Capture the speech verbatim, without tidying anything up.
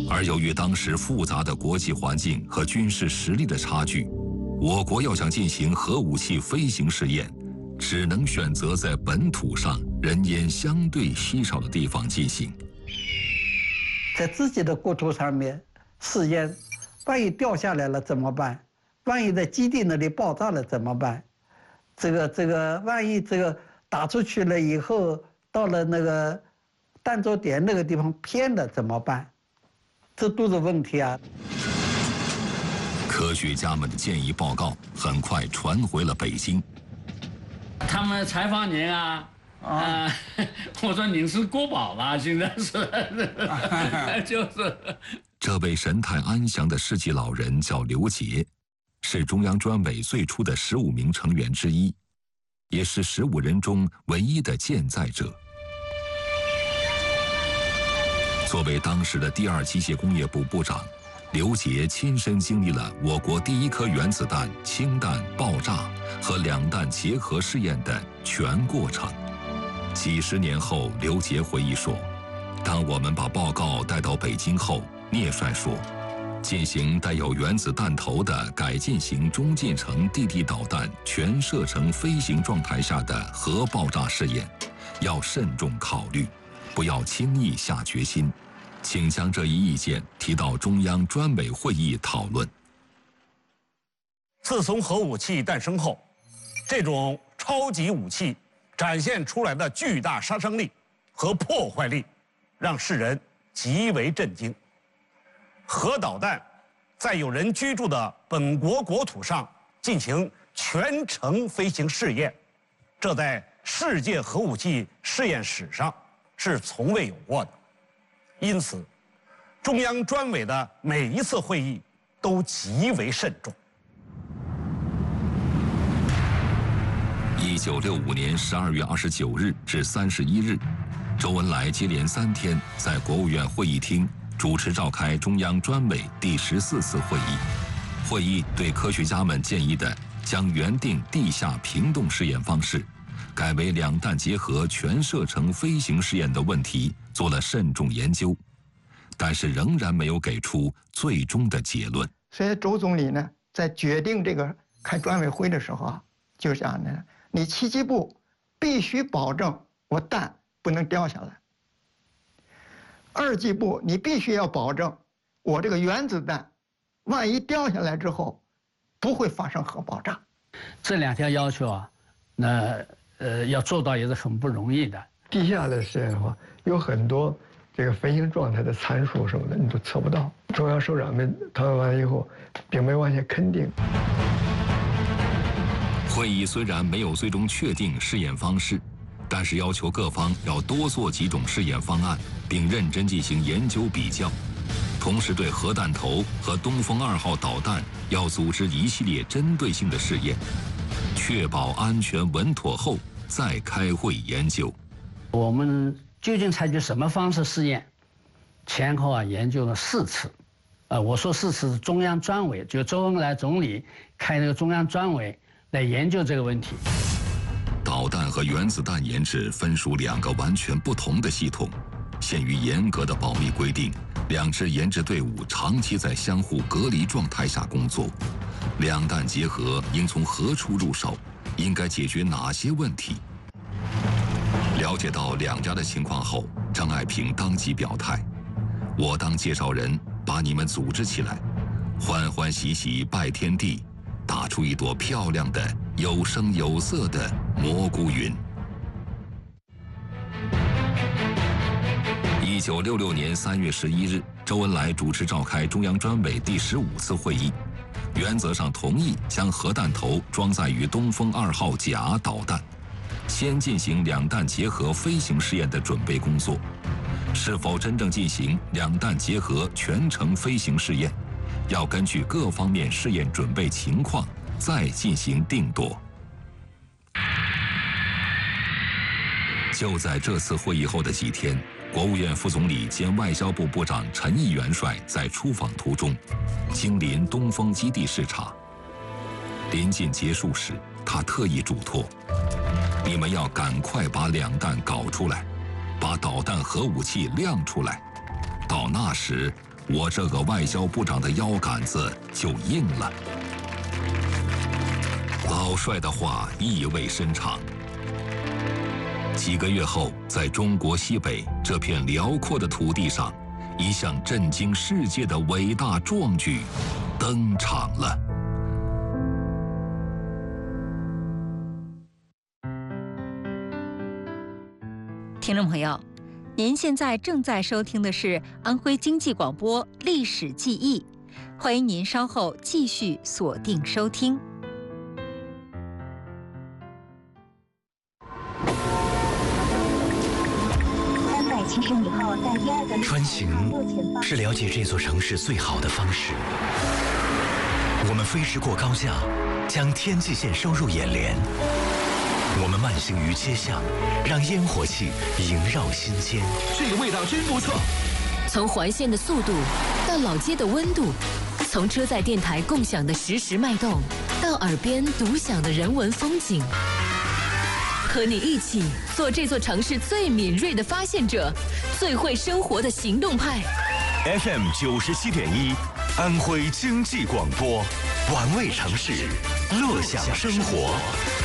而由于当时复杂的国际环境和军事实力的差距，我国要想进行核武器飞行试验，只能选择在本土上人烟相对稀少的地方进行。 在自己的国土上面试验，万一掉下来了怎么办？万一在基地那里爆炸了怎么办？这个这个，万一这个打出去了以后，到了那个弹着点那个地方偏了怎么办？这都是问题啊！ 科学家们的建议报告很快传回了北京。 他们采访您啊，啊、呃，我说您是国宝吧？现在是，就是。 这位神态安详的世纪老人叫刘杰，是中央专委最初的十五名成员之一，也是十五人中唯一的健在者。作为当时的第二机械工业部部长，刘杰亲身经历了我国第一颗原子弹氢弹爆炸和两弹结合试验的全过程。几十年后，刘杰回忆说，当我们把报告带到北京后，聂帅说，进行带有原子弹头的改进型中近程地地导弹全射程飞行状态下的核爆炸试验，要慎重考虑，不要轻易下决心，请将这一意见提到中央专委会议讨论。 自从核武器诞生后，这种超级武器展现出来的巨大杀伤力和破坏力，让世人极为震惊。核导弹在有人居住的本国国土上进行全程飞行试验，这在世界核武器试验史上是从未有过的。因此，中央专委的每一次会议都极为慎重。 一九六五年十二月二十九日至三十一日，周恩来接连三天在国务院会议厅主持召开中央专委第十四次会议。会议对科学家们建议的将原定地下平动试验方式改为两弹结合全射程飞行试验的问题做了慎重研究，但是仍然没有给出最终的结论。 所以周总理呢，在决定这个开专委会的时候啊，就讲呢，你七机部必须保证我弹不能掉下来。二机部你必须要保证我这个原子弹万一掉下来之后不会发生核爆炸。 这两条要求啊，那呃要做到也是很不容易的。 地下的试验的话，有很多这个飞行状态的参数什么的你都测不到。中央首长们讨论完以后，并没完全肯定。 会议虽然没有最终确定试验方式，但是要求各方要多做几种试验方案，并认真进行研究比较，同时对核弹头和东风二号导弹要组织一系列针对性的试验，确保安全稳妥后再开会研究。 我们究竟采取什么方式试验？前后啊研究了四次，呃，我说四次是中央专委，就周恩来总理开那个中央专委来研究这个问题。 导弹和原子弹研制分属两个完全不同的系统，限于严格的保密规定，两支研制队伍长期在相互隔离状态下工作。两弹结合应从何处入手？应该解决哪些问题？了解到两家的情况后，张爱萍当即表态：“我当介绍人，把你们组织起来，欢欢喜喜拜天地，打出一朵漂亮的有声有色的蘑菇云。”一九六六年三月十一日，周恩来主持召开中央专委第十五次会议，原则上同意将核弹头装载于东风二号甲导弹，先进行两弹结合飞行试验的准备工作。是否真正进行两弹结合全程飞行试验，要根据各方面试验准备情况再进行定夺。就在这次会议后的几天，国务院副总理兼外交部部长陈毅元帅在出访途中，经临东风基地视察。临近结束时，他特意嘱托：“你们要赶快把两弹搞出来，把导弹核武器亮出来。到那时， 我这个外交部长的腰杆子就硬了。老帅的话意味深长。几个月后，在中国西北这片辽阔的土地上，一项震惊世界的伟大壮举登场了。 听众朋友，您现在正在收听的是安徽经济广播《历史记忆》，欢迎您稍后继续锁定收听。 穿行是了解这座城市最好的方式。我们飞驰过高架，将天际线收入眼帘。我们慢行于街巷，让烟火气萦绕心间。 这个味道真不错。 从环线的速度到老街的温度，从车载电台共享的实时脉动，到耳边独享的人文风景。和你一起做这座城市最敏锐的发现者，最会生活的行动派。 F M 九十七点一，安徽经济广播，玩味城市，乐享生活。